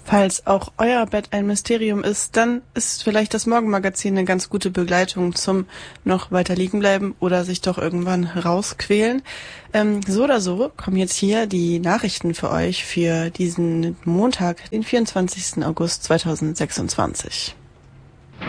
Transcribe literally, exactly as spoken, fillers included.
Falls auch euer Bett ein Mysterium ist, dann ist vielleicht das Morgenmagazin eine ganz gute Begleitung zum noch weiter liegen bleiben oder sich doch irgendwann rausquälen. Ähm, so oder so kommen jetzt hier die Nachrichten für euch für diesen Montag, den vierundzwanzigsten August zweitausendsechsundzwanzig.